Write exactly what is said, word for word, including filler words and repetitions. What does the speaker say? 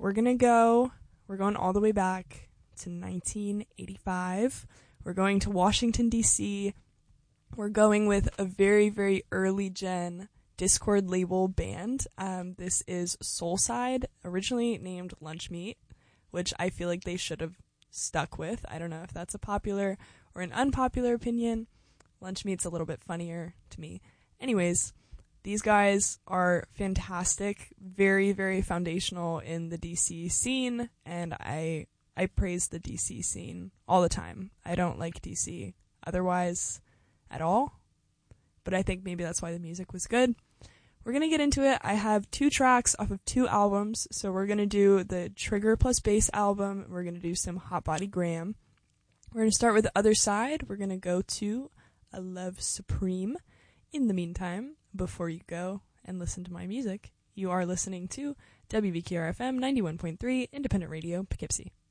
we're going to go, we're going all the way back to nineteen eighty-five. We're going to Washington, D C. We're going with a very, very early gen Discord label band. Um, this is Soulside, originally named Lunch Meat, which I feel like they should have stuck with. I don't know if that's a popular or an unpopular opinion. Lunch Meat's a little bit funnier to me. Anyways, these guys are fantastic, very, very foundational in the D C scene, and I I praise the D C scene all the time. I don't like D C otherwise at all, but I think maybe that's why the music was good. We're going to get into it. I have two tracks off of two albums, so we're going to do the Trigger plus Bass album. We're going to do some Hot Body Graham. We're going to start with The Other Side. We're going to go to A Love Supreme. In the meantime, before you go and listen to my music, you are listening to W B K R F M ninety-one point three Independent Radio, Poughkeepsie.